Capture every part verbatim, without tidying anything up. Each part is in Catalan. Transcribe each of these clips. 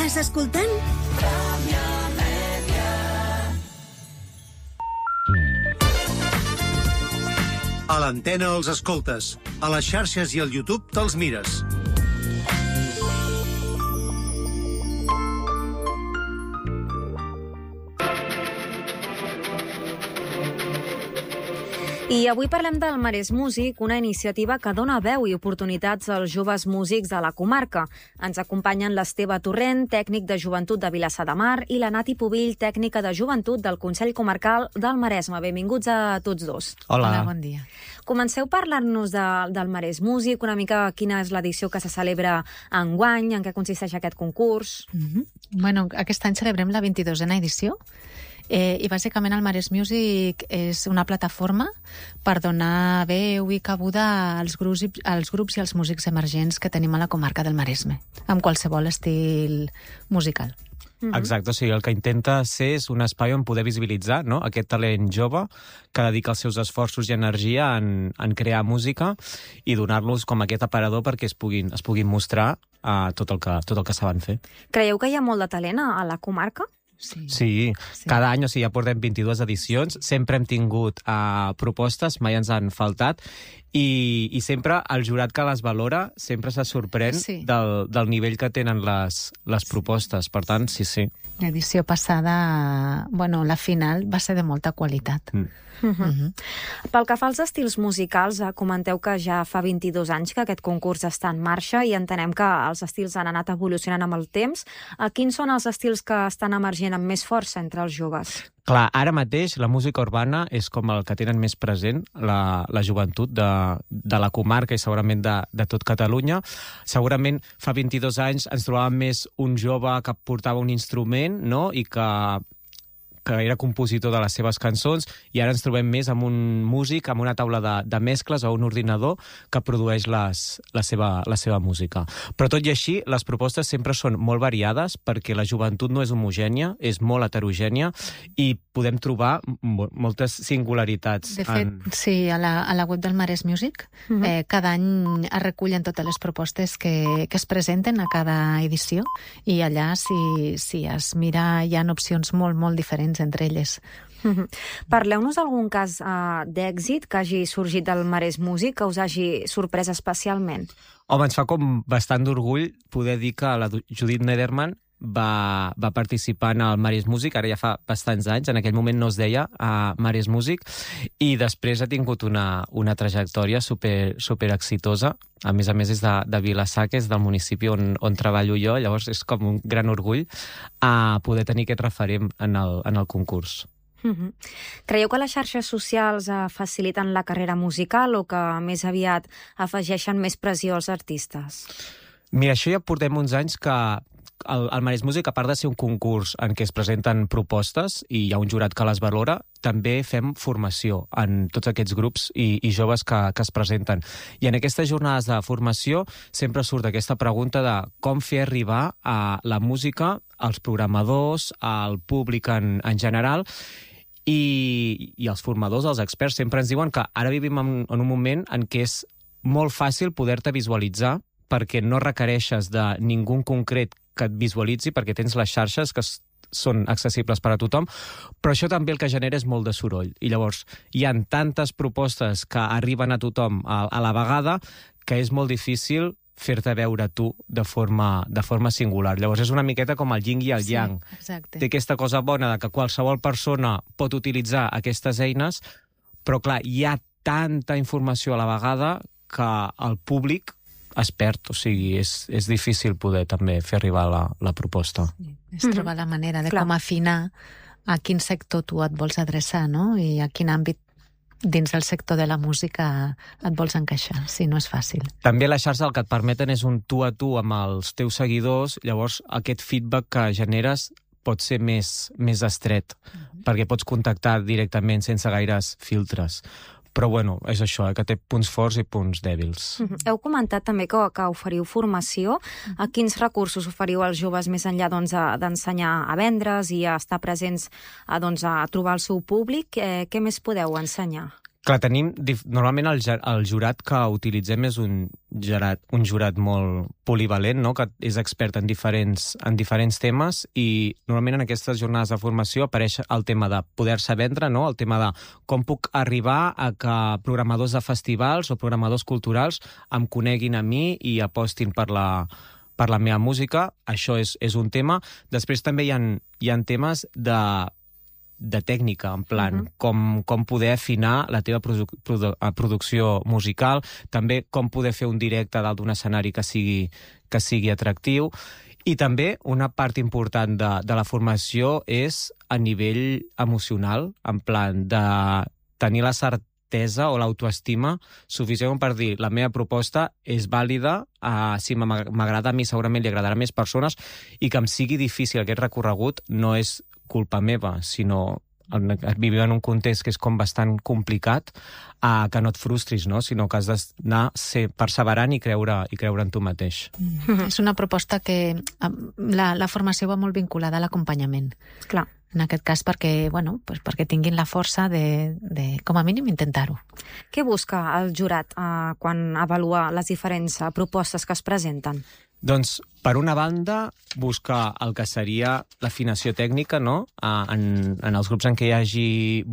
Estàs escoltant? A l'antena els escoltes. A les xarxes i al YouTube te'ls mires. I avui parlem del Marès Músic, una iniciativa que dona veu i oportunitats als joves músics de la comarca. Ens acompanyen l'Esteve Torrent, tècnic de joventut de Vilassar de Mar, i la Nati Pubill, tècnica de joventut del Consell Comarcal del Maresme. Benvinguts a tots dos. Hola. Hola, bon dia. Comenceu a parlar-nos de, del Marès Músic, una mica quina és l'edició que se celebra enguany, en què consisteix aquest concurs. Mm-hmm. Bueno, aquest any celebrem la vint-i-dosena edició. Eh, I bàsicament el Marès Music és una plataforma per donar veu i cabuda als grups, als grups i als músics emergents que tenim a la comarca del Maresme, amb qualsevol estil musical. Mm-hmm. Exacte, o sigui, el que intenta ser és un espai on poder visibilitzar, no?, aquest talent jove que dedica els seus esforços i energia en, en crear música i donar-los com aquest aparador perquè es puguin, es puguin mostrar uh, tot, el que, tot el que saben fer. Creieu que hi ha molt de talent a, a la comarca? Sí. Sí, sí, cada any, o sigui, ja portem vint-i-dues edicions, sempre hem tingut uh, propostes, mai ens han faltat, i, i sempre el jurat que les valora sempre se sorprèn sí. del, del nivell que tenen les, les propostes. Per tant, sí, sí. L'edició passada, bueno, la final va ser de molta qualitat. Mm. Uh-huh. Uh-huh. Pel que fa als estils musicals, eh, comenteu que ja fa vint-i-dos anys que aquest concurs està en marxa i entenem que els estils han anat evolucionant amb el temps. Eh, quins són els estils que estan emergent amb més força entre els joves? Clar, ara mateix la música urbana és com el que tenen més present la, la joventut de, de la comarca i segurament de, de tot Catalunya. Segurament fa vint-i-dos anys ens trobàvem més un jove que portava un instrument, no?, i que que era compositor de les seves cançons, i ara ens trobem més amb un músic, amb una taula de, de mescles o un ordinador que produeix les, la, seva, la seva música. Però tot i així, les propostes sempre són molt variades perquè la joventut no és homogènia, és molt heterogènia i podem trobar moltes singularitats. De fet, en... sí, a la, a la web del Marès Music uh-huh. eh, cada any es recullen totes les propostes que, que es presenten a cada edició i allà, si, si es mira, hi ha opcions molt, molt diferents entre elles. Mm-hmm. Parleu-nos d'algun cas uh, d'èxit que hagi sorgit del Marès Music que us hagi sorprès especialment? Home, ens fa com bastant d'orgull poder dir que la Judit Nederman va, va participar en el Marès Music, ara ja fa bastants anys, en aquell moment no es deia uh, Marès Music, i després ha tingut una, una trajectòria super, super exitosa. A més a més és de, de Vilassar, que és del municipi on, on treballo jo, llavors és com un gran orgull a poder tenir aquest referent en el, en el concurs. Mm-hmm. Creieu que les xarxes socials eh, faciliten la carrera musical o que més aviat afegeixen més pressió als artistes? Mira, això ja portem uns anys que el, el Marès Music, a part de ser un concurs en què es presenten propostes i hi ha un jurat que les valora, també fem formació en tots aquests grups i, i joves que, que es presenten. I en aquestes jornades de formació sempre surt aquesta pregunta de com fer arribar a la música als programadors, al públic en, en general, i, i els formadors, els experts, sempre ens diuen que ara vivim en, en un moment en què és molt fàcil poder-te visualitzar perquè no requereixes de ningú concret que et visualitzi, perquè tens les xarxes que són accessibles per a tothom, però això també el que genera és molt de soroll. I llavors hi ha tantes propostes que arriben a tothom a, a la vegada que és molt difícil fer-te veure tu de forma, de forma singular. Llavors és una miqueta com el yin i el yang. Sí, exacte. Té aquesta cosa bona de que qualsevol persona pot utilitzar aquestes eines, però clar, hi ha tanta informació a la vegada que el públic es perd, o sigui, és, és difícil poder també fer arribar la, la proposta. Sí, és trobar la manera de Clar. com afinar a quin sector tu et vols adreçar, no?, i a quin àmbit dins del sector de la música et vols encaixar, si no és fàcil. També les xarxes el que et permeten és un tu a tu amb els teus seguidors, llavors aquest feedback que generes pot ser més, més estret, uh-huh. perquè pots contactar directament sense gaires filtres. Però, bueno, és això, eh, que té punts forts i punts dèbils. Mm-hmm. Heu comentat també que, que oferiu formació. A quins recursos oferiu als joves més enllà doncs, d'ensenyar a vendre's i a estar presents a, doncs, a trobar el seu públic? Eh, què més podeu ensenyar? Clar, tenim... Normalment el, el jurat que utilitzem és un jurat, un jurat molt polivalent, no? Que és expert en diferents, en diferents temes, i normalment en aquestes jornades de formació apareix el tema de poder-se vendre, no? El tema de com puc arribar a que programadors de festivals o programadors culturals em coneguin a mi i apostin per la, per la meva música. Això és, és un tema. Després també hi ha, hi ha temes de de tècnica, en plan, uh-huh. com, com poder afinar la teva produ produ producció musical, també com poder fer un directe dalt d'un escenari que sigui, que sigui atractiu. I també una part important de, de la formació és a nivell emocional, en plan de tenir la certesa o l'autoestima suficient per dir la meva proposta és vàlida, uh, si m'agrada a mi segurament li agradarà a més persones, i que em sigui difícil aquest recorregut no és culpa meva, sinó vivim en un context que és com bastant complicat, uh, que no et frustris, no? Sinó que has d'anar ser perseverant i creure, i creure en tu mateix. Mm. És una proposta que la, la formació va molt vinculada a l'acompanyament. Clar. En aquest cas perquè, bueno, pues perquè tinguin la força de, de com a mínim, intentar-ho. Què busca el jurat uh, quan avalua les diferents uh, propostes que es presenten? Doncs, per una banda, buscar el que seria l'afinació tècnica, no? En, en els grups en què hi hagi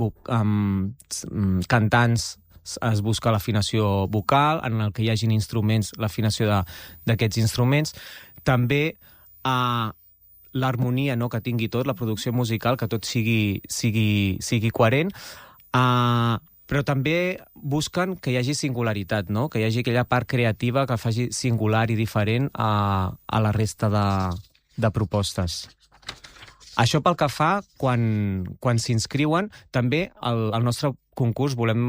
um, cantants es busca l'afinació vocal, en el que hi hagin instruments, l'afinació d'aquests instruments. També uh, l'harmonia, no?, que tingui tot, la producció musical, que tot sigui, sigui, sigui coherent. Uh, però també busquen que hi hagi singularitat, no? Que hi hagi aquella part creativa que faci singular i diferent a, a la resta de, de propostes. Això pel que fa quan, quan s'inscriuen. També el, el nostre concurs volem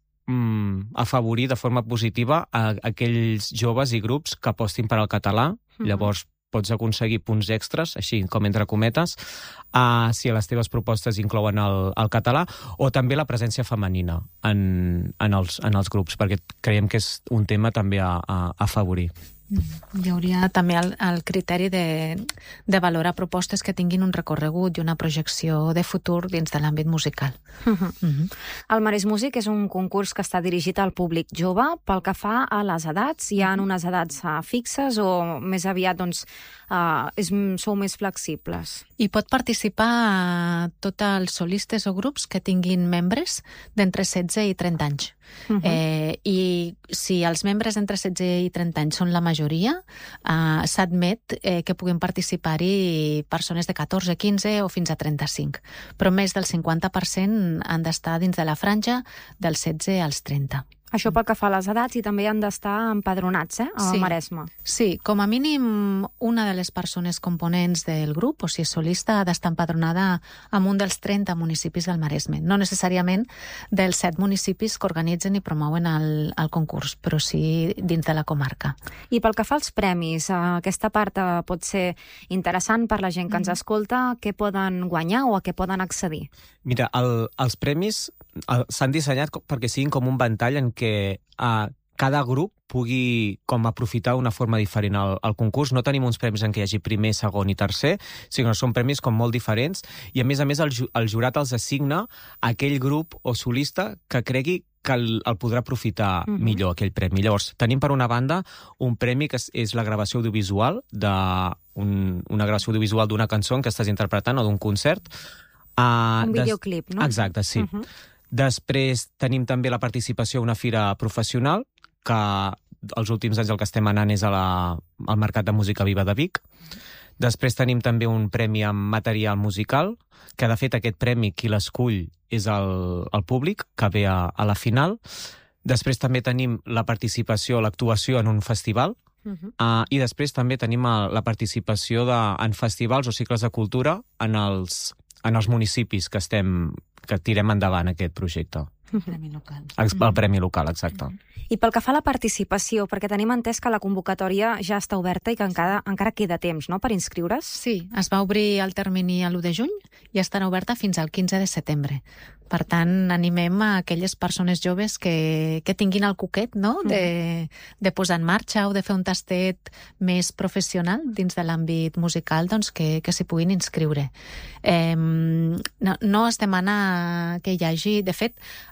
mm, afavorir de forma positiva a, a aquells joves i grups que apostin per al català. Mm-hmm. Llavors pots aconseguir punts extras, així com entre cometes, uh, si a les teves propostes inclouen el, el català, o també la presència femenina en, en, els, en els grups, perquè creiem que és un tema també a, a, a afavorir. Hi hauria també el, el criteri de, de valorar propostes que tinguin un recorregut i una projecció de futur dins de l'àmbit musical. Uh-huh. Uh-huh. El Marès Music és un concurs que està dirigit al públic jove. Pel que fa a les edats, hi ha unes edats uh, fixes o més aviat doncs, uh, és, sou més flexibles? Hi pot participar tots els solistes o grups que tinguin membres d'entre setze i trenta anys. Uh-huh. eh, I si els membres entre setze i trenta anys són la majoria, eh, s'admet eh, que puguin participar-hi persones de catorze, quinze o fins a trenta-cinc. Però més del cinquanta per cent han d'estar dins de la franja dels setze als trenta. Això pel que fa a les edats, i també han d'estar empadronats, eh, al sí. Maresme. Sí, com a mínim una de les persones components del grup, o si és solista, ha d'estar empadronada en un dels trenta municipis del Maresme. No necessàriament dels set municipis que organitzen i promouen el, el concurs, però sí dins de la comarca. I pel que fa als premis, aquesta part pot ser interessant per la gent que ens escolta. Què poden guanyar o a què poden accedir? Mira, el, els premis s'han dissenyat perquè siguin com un ventall en què uh, cada grup pugui com aprofitar d'una forma diferent el, el concurs. No tenim uns premis en què hi hagi primer, segon i tercer, sinó que són premis com molt diferents, i a més a més el, el jurat els assigna a aquell grup o solista que cregui que el, el podrà aprofitar uh-huh. millor, aquell premi. Llavors, tenim per una banda un premi que és, és la gravació audiovisual, de un, una gravació audiovisual d'una cançó que estàs interpretant o d'un concert. Uh, un videoclip, no? Exacte, sí. Uh-huh. Després tenim també la participació a una fira professional, que els últims anys el que estem anant és a la, al Mercat de Música Viva de Vic. Després tenim també un premi amb material musical, que de fet aquest premi qui l'escull és el, el públic, que ve a, a la final. Després també tenim la participació, l'actuació en un festival, uh-huh. uh, i després també tenim la participació de, en festivals o cicles de cultura en els, en els municipis que estem que tirem endavant aquest projecte. El premi local. El premi local, exacte. I pel que fa a la participació, perquè tenim entès que la convocatòria ja està oberta i que encara, encara queda temps, no?, per inscriure's? Sí, es va obrir el termini l'u de juny i estarà oberta fins al quinze de setembre. Per tant, animem a aquelles persones joves que, que tinguin el coquet, no?, de, de posar en marxa o de fer un tastet més professional dins de l'àmbit musical, doncs que, que s'hi puguin inscriure. Eh, no, no es demana que hi hagi... De fet,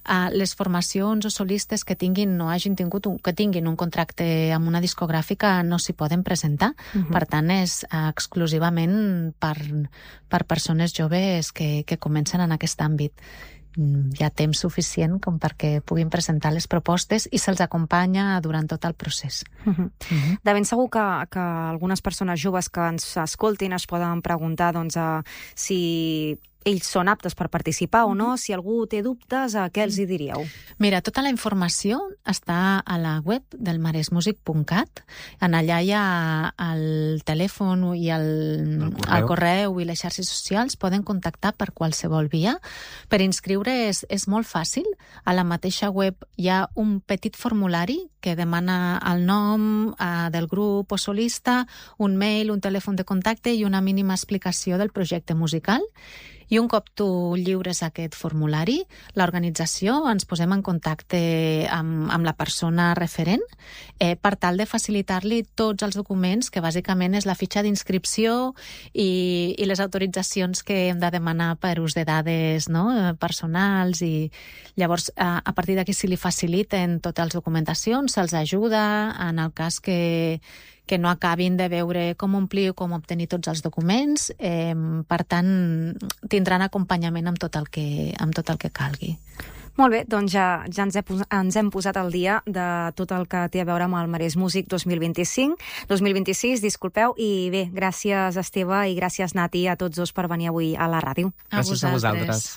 Uh, les formacions o solistes que tinguin no hagin tingut un, que tinguin un contracte amb una discogràfica no s'hi poden presentar. Uh-huh. Per tant, és uh, exclusivament per, per persones joves que, que comencen en aquest àmbit. Hi ha temps suficient com perquè puguin presentar les propostes i se'ls acompanya durant tot el procés. Uh-huh. Uh-huh. De ben segur que, que algunes persones joves que ens escoltin es poden preguntar doncs, uh, si ells són aptes per participar o no, si algú té dubtes, a què els hi diríeu? Mira, tota la informació està a la web del maresmusic punt cat. En allà hi ha el telèfon i el, el, correu. el correu i les xarxes socials. Poden contactar per qualsevol via. Per inscriure és, és molt fàcil. A la mateixa web hi ha un petit formulari que demana el nom uh, del grup o solista, un mail, un telèfon de contacte i una mínima explicació del projecte musical. I un cop tu lliures aquest formulari, l'organització ens posem en contacte amb, amb la persona referent eh, per tal de facilitar-li tots els documents, que bàsicament és la fitxa d'inscripció i, i les autoritzacions que hem de demanar per ús de dades, no?, personals. I llavors, a, a partir d'aquí, si li faciliten totes les documentacions, se'ls ajuda en el cas que que no acabin de veure com omplir o com obtenir tots els documents. Eh, per tant, tindran acompanyament amb tot el que, amb tot el que calgui. Molt bé, doncs ja, ja ens, he, ens hem posat al dia de tot el que té a veure amb el Marès Music dos mil vint-i-cinc, dos mil vint-i-sis, disculpeu, i bé, gràcies Esteve i gràcies Nati a tots dos per venir avui a la ràdio. A gràcies vosaltres. a vosaltres.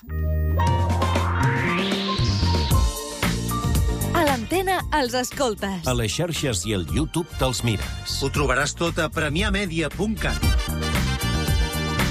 A l'antena els escoltes. A les xarxes i al YouTube te'ls mires. Ho trobaràs tot a premià media punt cat.